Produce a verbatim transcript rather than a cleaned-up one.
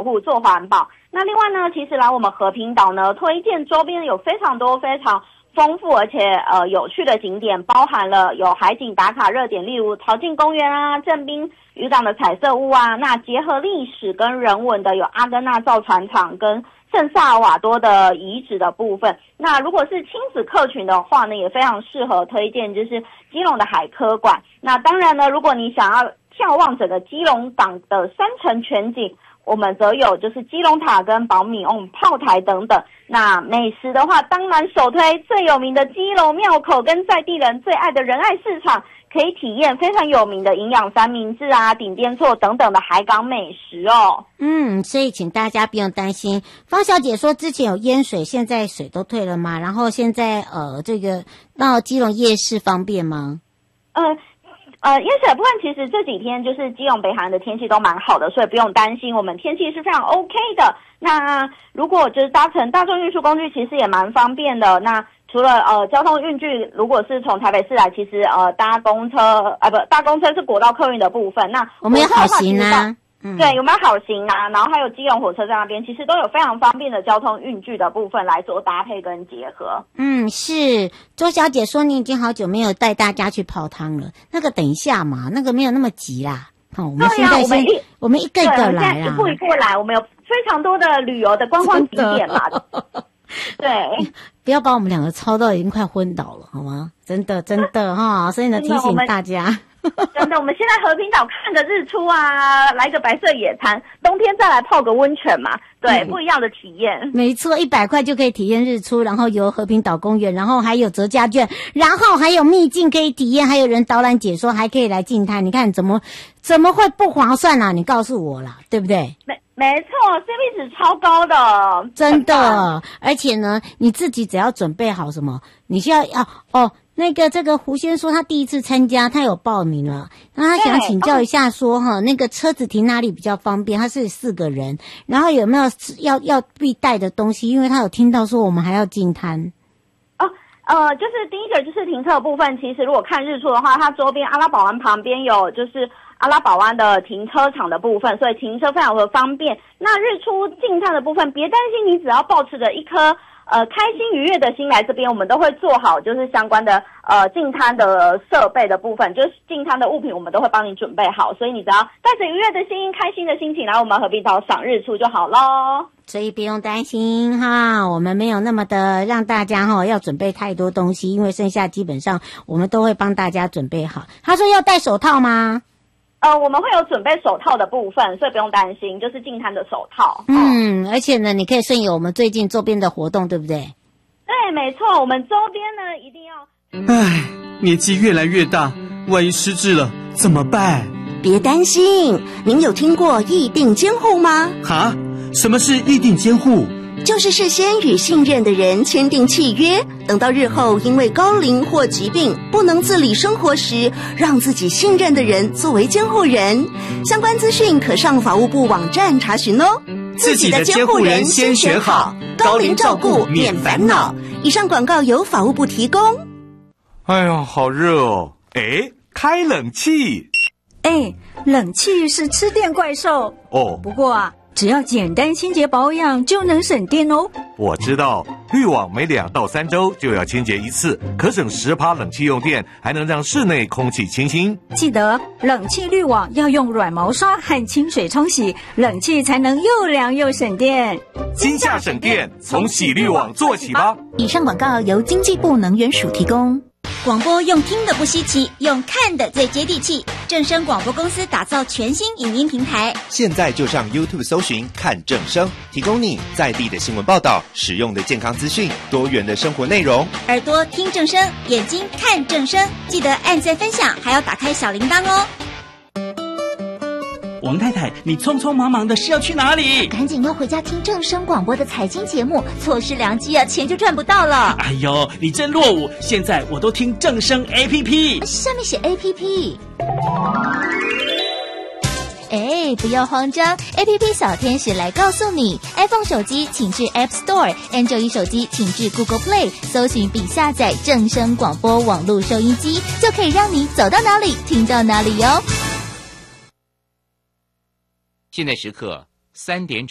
护、做环保。那另外呢，其实来我们和平岛呢，推荐周边有非常多非常丰富而且呃有趣的景点，包含了有海景打卡热点，例如潮境公园啊、正滨渔港的彩色屋啊。那结合历史跟人文的有阿根纳造船厂跟圣萨尔瓦多的遗址的部分。那如果是亲子客群的话呢，也非常适合推荐就是基隆的海科馆。那当然呢，如果你想要眺望整个基隆港的山城全景，我们则有就是基隆塔跟宝米瓮炮台等等。那美食的话，当然首推最有名的基隆庙口跟在地人最爱的仁爱市场，可以体验非常有名的营养三明治啊、顶边错等等的海港美食哦。 嗯，所以请大家不用担心。方小姐说之前有淹水，现在水都退了吗？然后现在呃这个到基隆夜市方便吗？ 呃呃，淹水的部分其实这几天就是基隆北海岸的天气都蛮好的，所以不用担心，我们天气是非常 OK 的。那如果就是搭乘大众运输工具，其实也蛮方便的。那除了呃交通运具，如果是从台北市来，其实呃搭公车啊不搭公车是国道客运的部分。那我们有好行啊。 嗯、对，有没有好行啊？然后还有基隆火车站那边，其实都有非常方便的交通运具的部分来做搭配跟结合。 嗯，是。周小姐说你已经好久没有带大家去泡汤了，那个等一下嘛，那个没有那么急啦。好、哦，我们现在先， 我, 我们一个一个来啊， 一步一步来。我们有非常多的旅游的观光景点嘛。对， 不要把我们两个操到已经快昏倒了，好吗？真的，真的哈，所以呢，提醒大家。 真的，我们现在和平岛看个日出啊，来个白色野餐，冬天再来泡个温泉嘛，对，嗯、不一样的体验。 没错，一百块就可以体验日出，然后游和平岛公园，然后还有折价券，然后还有秘境可以体验，还有人导览解说，还可以来净滩。你看怎么怎么会不划算啊？你告诉我啦，对不对？ 没没错 ，C P 值超高的， 真的。而且呢，你自己只要准备好什么，你需要要哦。那个这个胡先说他第一次参加，他有报名了，那他想请教一下说哈，那个车子停哪里比较方便？他是四个人，然后有没有要要必带的东西？因为他有听到说我们还要进滩。 哦，呃，就是第一个就是停车的部分，其实如果看日出的话，它周边阿拉堡湾旁边有就是阿拉堡湾的停车场的部分，所以停车非常的方便。那日出进滩的部分，别担心，你只要抱持着一颗呃，开心愉悦的心来这边，我们都会做好就是相关的呃进滩的设备的部分，就是进滩的物品我们都会帮你准备好，所以你只要带着愉悦的心、开心的心情来我们和平岛赏日出就好咯。 所以不用担心哈，我们没有那么的让大家哈要准备太多东西，因为剩下基本上我们都会帮大家准备好。他说要戴手套吗？ 呃，我们会有准备手套的部分，所以不用担心，就是净滩的手套。 嗯，而且呢，你可以顺应我们最近周边的活动，对不对？ 对，没错，我们周边呢一定要。 唉，年纪越来越大，万一失智了怎么办？ 别担心，您有听过议定监护吗？ 哈？什么是议定监护？ 就是事先与信任的人签订契约，等到日后因为高龄或疾病不能自理生活时，让自己信任的人作为监护人。相关资讯可上法务部网站查询哦。 自己的监护人先选好，高龄照顾免烦恼。 以上广告由法务部提供。 哎呀，好热哦！哎，开冷气。 哎，冷气是吃电怪兽哦。 不过啊，只要简单清洁保养就能省电哦。 我知道，滤网每两到三周就要清洁一次，可省十趴冷气用电，还能让室内空气清新。 记得冷气滤网要用软毛刷和清水冲洗，冷气才能又凉又省电。 今夏省电，从洗滤网做起吧。 以上广告由经济部能源署提供。 广播用听的不稀奇，用看的最接地气。正声广播公司打造全新影音平台， 现在就上 YouTube 搜寻看正声，提供你在地的新闻报道、实用的健康资讯、多元的生活内容。 耳朵听正声，眼睛看正声，记得按赞分享，还要打开小铃铛哦。 王太太，你匆匆忙忙的是要去哪里？ 赶紧要回家听正声广播的财经节目，错失良机啊，钱就赚不到了。 哎呦，你真落伍！现在我都听正声 A P P， 下面写 A P P。哎，不要慌张 ，A P P 小天使来告诉你 ，iPhone 手机请至 App Store，Android 手机请至 Google Play， 搜寻并下载正声广播网络收音机，就可以让你走到哪里听到哪里哟。 现在时刻三点整。